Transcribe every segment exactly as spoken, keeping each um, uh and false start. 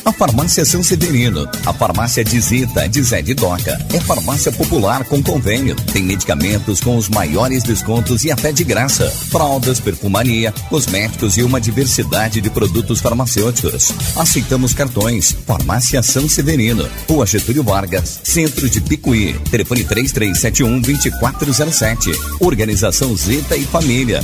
A Farmácia São Severino, a farmácia de Zita, de Zé de Doca, é farmácia popular com convênio. Tem medicamentos com os maiores descontos e até de graça. Fraldas, perfumaria, cosméticos e uma diversidade de produtos farmacêuticos. Aceitamos cartões. Farmácia São Severino, Rua Getúlio Vargas, Centro de Picuí. Telefone três três sete um, dois quatro zero sete. Organização Zeta e Família.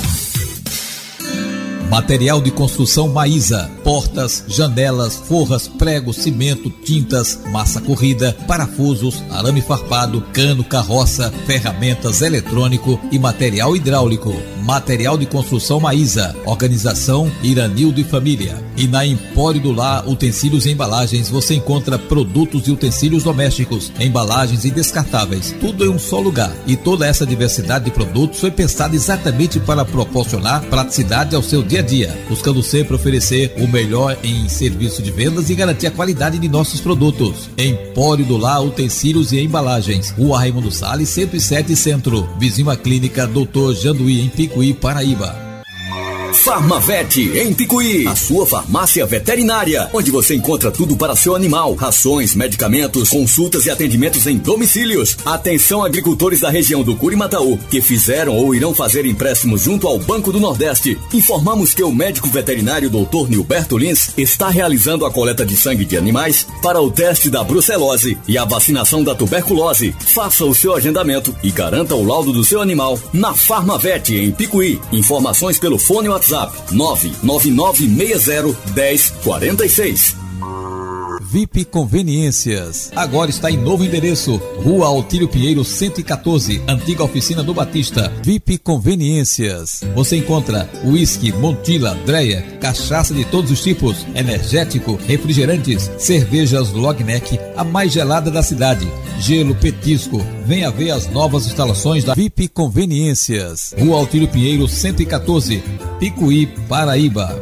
Material de construção Maísa, portas, janelas, forras, pregos, cimento, tintas, massa corrida, parafusos, arame farpado, cano, carroça, ferramentas, eletrônico e material hidráulico. Material de construção Maísa, organização Iranildo e Família. E na Empório do Lar, utensílios e embalagens, você encontra produtos e utensílios domésticos, embalagens e descartáveis, tudo em um só lugar. E toda essa diversidade de produtos foi pensada exatamente para proporcionar praticidade ao seu dia a dia, buscando sempre oferecer o melhor em serviço de vendas e garantir a qualidade de nossos produtos. Empório do Lar, utensílios e embalagens, Rua Raimundo Salles, cento e sete Centro, vizinho à Clínica doutor Janduí, em Picuí, Paraíba. Farmavet em Picuí, a sua farmácia veterinária, onde você encontra tudo para seu animal, rações, medicamentos, consultas e atendimentos em domicílios. Atenção agricultores da região do Curimataú, que fizeram ou irão fazer empréstimos junto ao Banco do Nordeste. Informamos que o médico veterinário doutor Nilberto Lins está realizando a coleta de sangue de animais para o teste da brucelose e a vacinação da tuberculose. Faça o seu agendamento e garanta o laudo do seu animal na Farmavet em Picuí. Informações pelo fone WhatsApp nove nove nove seis zero um zero quatro seis. V I P Conveniências, agora está em novo endereço, Rua Altílio Pinheiro cento e quatorze, antiga oficina do Batista. V I P Conveniências, você encontra uísque, Montila, Dreia, cachaça de todos os tipos, energético, refrigerantes, cervejas Logneck, a mais gelada da cidade, gelo, petisco. Venha ver as novas instalações da V I P Conveniências, Rua Altílio Pinheiro cento e quatorze, Picuí, Paraíba.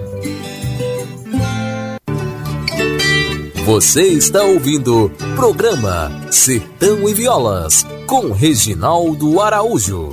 Você está ouvindo programa Sertão e Violas com Reginaldo Araújo.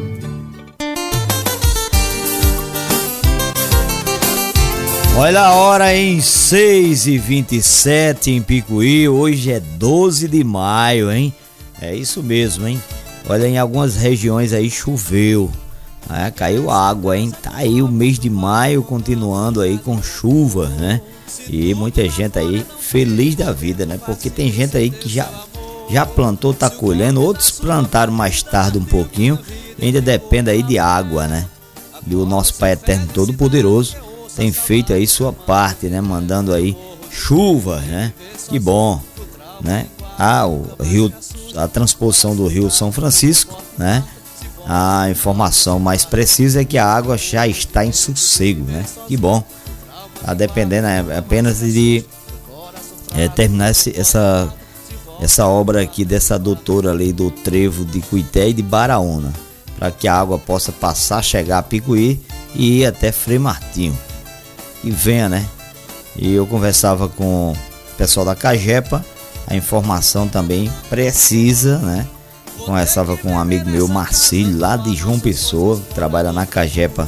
Olha a hora em seis e vinte e sete em Picuí. Hoje é doze de maio, hein? É isso mesmo, hein? Olha, em algumas regiões aí choveu, né? Caiu água, hein? Tá aí o mês de maio continuando aí com chuva, né? E muita gente aí feliz da vida, né? Porque tem gente aí que já, já plantou, tá colhendo. Outros plantaram mais tarde um pouquinho. Ainda depende aí de água, né? E o nosso Pai Eterno Todo-Poderoso tem feito aí sua parte, né? Mandando aí chuva, né? Que bom, né? Ah, o rio, a transposição do rio São Francisco, né? A informação mais precisa é que a água já está em sossego, né? Que bom. Tá dependendo é apenas de é, terminar esse, essa, essa obra aqui dessa doutora ali do Trevo de Cuité e de Baraúna, para que a água possa passar, chegar a Picuí e ir até Frei Martinho. E venha, né? E eu conversava com o pessoal da Cagepa, a informação também precisa, né? Conversava com um amigo meu, Marcílio, lá de João Pessoa, que trabalha na Cagepa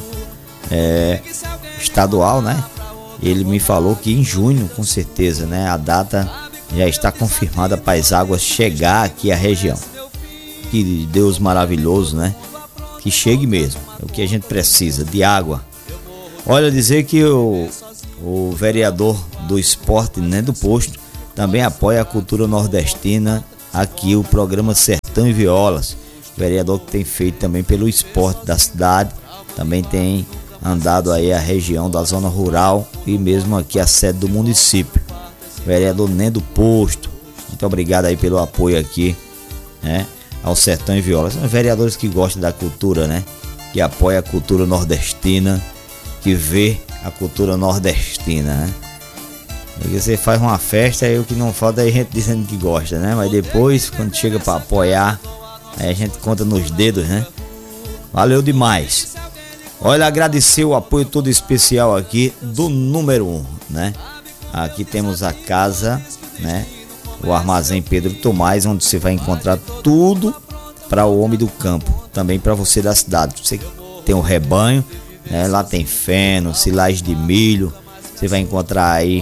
é, estadual, né? Ele me falou que em junho, com certeza, né, a data já está confirmada para as águas chegar aqui à região. Que Deus maravilhoso, né? Que chegue mesmo. É o que a gente precisa, de água. Olha, dizer que o, o vereador do esporte, né, do posto, também apoia a cultura nordestina aqui, o programa Sertão e Violas. O vereador que tem feito também pelo esporte da cidade, também tem andado aí a região da zona rural e mesmo aqui a sede do município. Vereador Nendo Posto, muito obrigado aí pelo apoio aqui, né, ao Sertão e Violas. São vereadores que gostam da cultura, né, que apoia a cultura nordestina, que vê a cultura nordestina, né. Porque você faz uma festa e o que não falta é gente dizendo que gosta, né, mas depois quando chega para apoiar, aí a gente conta nos dedos, né. Valeu demais. Olha, agradecer o apoio todo especial aqui do número um, né? Aqui temos a casa, né? O Armazém Pedro Tomás, onde você vai encontrar tudo para o homem do campo, também para você da cidade. Você tem um rebanho, né? Lá tem feno, silagem de milho, você vai encontrar aí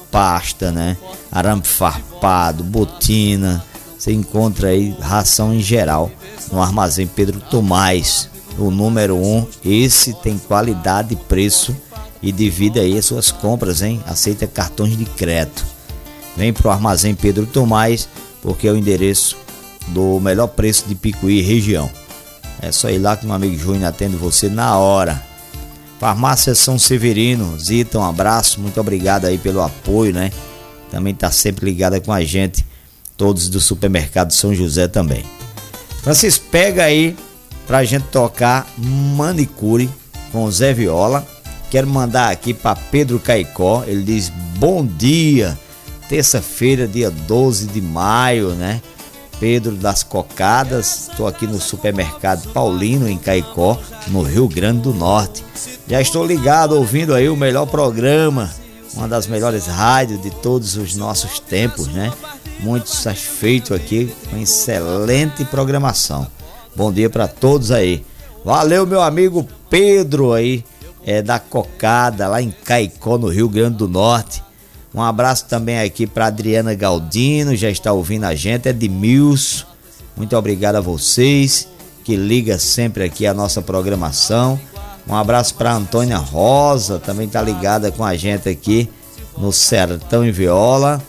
pasta, né? Arame farpado, botina. Você encontra aí ração em geral no Armazém Pedro Tomás, o número um. Esse tem qualidade, preço e divida aí as suas compras, hein? Aceita cartões de crédito. Vem pro Armazém Pedro Tomás, porque é o endereço do melhor preço de Picuí e região. É só ir lá que meu amigo Júnior atende você na hora. Farmácia São Severino, Zita, um abraço, muito obrigado aí pelo apoio, né? Também tá sempre ligada com a gente, todos do Supermercado São José também. Francisco, pega aí pra gente tocar Manicure com o Zé Viola. Quero mandar aqui para Pedro Caicó, ele diz bom dia, terça-feira, dia doze de maio, né? Pedro das Cocadas, estou aqui no Supermercado Paulino, em Caicó, no Rio Grande do Norte. Já estou ligado, ouvindo aí o melhor programa, uma das melhores rádios de todos os nossos tempos, né? Muito satisfeito aqui, com excelente programação. Bom dia para todos aí. Valeu, meu amigo Pedro aí, é da Cocada, lá em Caicó, no Rio Grande do Norte. Um abraço também aqui para Adriana Galdino, já está ouvindo a gente, é de Milson. Muito obrigado a vocês que ligam sempre aqui a nossa programação. Um abraço para Antônia Rosa, também está ligada com a gente aqui no Sertão em Viola.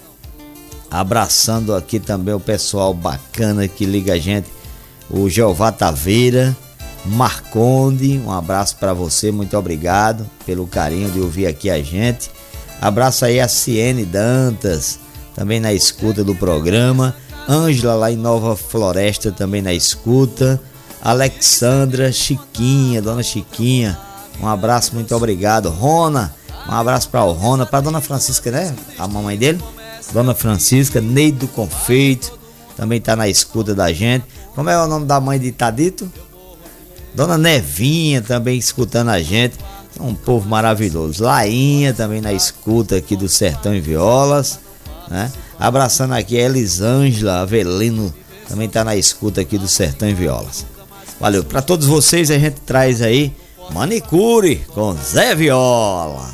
Abraçando aqui também o pessoal bacana que liga a gente, o Jeová Taveira, Marconde, um abraço para você, muito obrigado pelo carinho de ouvir aqui a gente. Abraço aí a Ciene Dantas, também na escuta do programa. Ângela lá em Nova Floresta, também na escuta. Alexandra, Chiquinha, Dona Chiquinha, um abraço, muito obrigado. Rona, um abraço para o Rona, para Dona Francisca, né? A mamãe dele, Dona Francisca. Neide do Confeito, também tá na escuta da gente. Como é o nome da mãe de Tadito? Dona Nevinha também escutando a gente. Um povo maravilhoso. Lainha também na escuta aqui do Sertão em Violas, né? Abraçando aqui a Elisângela Avelino, também tá na escuta aqui do Sertão em Violas. Valeu. Para todos vocês a gente traz aí Manicure com Zé Viola.